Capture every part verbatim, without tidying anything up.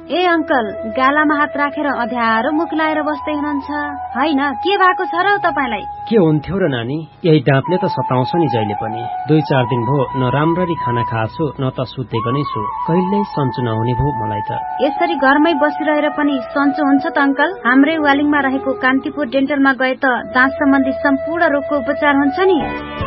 ए uncle, गालामा हात राखेर अध्यारो मुख लाएर बस्दै हुनुहुन्छ हैन? के भएको छ र तपाईलाई? के हुन्थ्यो र नानी, यही दाँतले त सताउँछ नि जहिले पनि। दुई चार दिन भो न राम्ररी खाना खाछु न त सुतेको नै छु। कहिल्यै सन्चो नहुने भो मलाई त। यसरी घरमै बसिरहेर पनि सन्चो हुन्छ त अंकल? हाम्रै वालिङमा रहेको कान्तिपुर डेन्टलमा गए त दाँत सम्बन्धी सम्पूर्ण रोगको उपचार हुन्छ नि।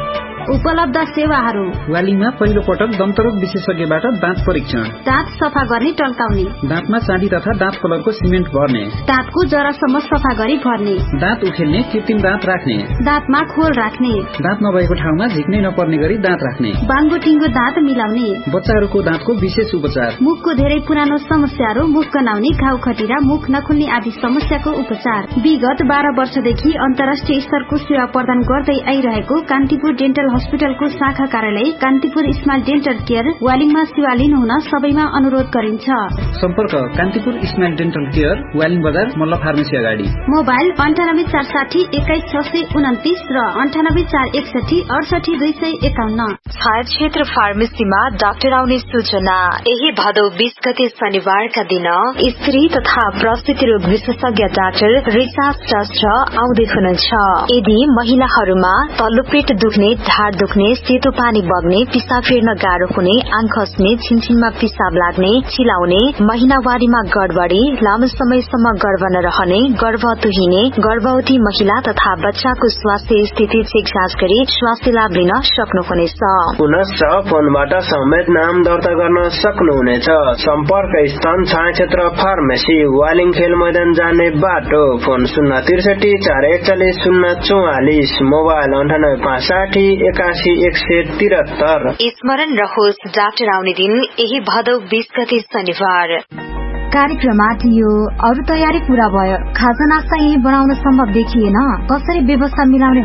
उपलब्ध सेवाहरू: वालिङमा पहिलो पटक दन्तरोग विशेषज्ञबाट दाँत परीक्षण, दाँत सफा गर्ने टल्काउने, दाँतमा चाँदी तथा दाँत कलरको सिमेन्ट भर्ने, दाँतको जरासम्म सफा गरी भर्ने, दाँत उखेल्ने कृत्रिम दाँत राख्ने, दाँतमा खोल राख्ने, दाँत नभएको ठाउँमा झिक्नै नपर्ने गरी दाँत राख्ने, बाङ्गो टिङ्गो दाँत मिलाउने, बच्चाहरूको दाँतको विशेष उपचार, मुखको धेरै पुरानो समस्याहरू, मुख गनाउने, घाउ खटिरा, मुख नखुल्ने आदि समस्याको उपचार। विगत बाह्र वर्षदेखि अन्तर्राष्ट्रिय स्तरको सेवा प्रदान गर्दै आइरहेको कान्तिपुर डेन्टल हस्पिटलको शाखा कार्यालय कान्तिपुर स्माइल डेन्टल केयर वालिङमा सेवा लिनुहुन सबैमा अनुरोध गरिन्छ। सम्पर्क Kantipur smile dental care, Waling बजार, मल्ल फार्मेसी अगाडि। मोबाइल अन्ठानब्बे चार साठी एक्काइस छ सय उन्तिस र अन्ठानब्बे चार एकसठी अडसठी दुई सय एकाउन्न। छाया क्षेत्र फार्मेसीमा डाक्टर आउने सूचना। यही भदौ बीस गते शनिबारका दिन स्त्री तथा प्रसूति रोग विशेषज्ञ डाक्टर रिचा श्रेष्ठ आउँदै हुनुहुन्छ। यदि महिलाहरूमा तल्लो पेट दुख्ने, ढाड दुख्ने, सेतो पानी बग्ने, पिसाब फेर्न गाह्रो हुने, आँख खस्ने, छिनछिनमा पिसाब लाग्ने, चिलाउने, महिनावारीमा गडबडी, लामो समयसम्म गर्भ नरहने, गर्भ तुहिने, गर्भवती महिला तथा बच्चाको स्वास्थ्य स्थिति चेक जाँच गरी स्वास्थ्य लाभ लिन सक्नुहुनेछ। पुनश्च फोनबाट समेत नाम दर्ता गर्न सक्नुहुनेछ। सम्पर्क स्थान छाया क्षेत्र फार्मेसी, वालिङ खेल मैदान जाने बाटो। फोन शून्य त्रिसठी चार एकचालिस शून्य चौवालिस, मोबाइल अन्ठानब्बे पाँच साठी एकासी एक सय त्रिहत्तर। स्मरण रहोस्, डाक्टर आउने दिन यही भदौ बीस गते शनिबार। कार्यक्रममा थियो अरू तयारी पूरा भयो, खाजा नास्ता यही बनाउन सम्भव देखिएन, कसरी व्यवस्था मिलाउने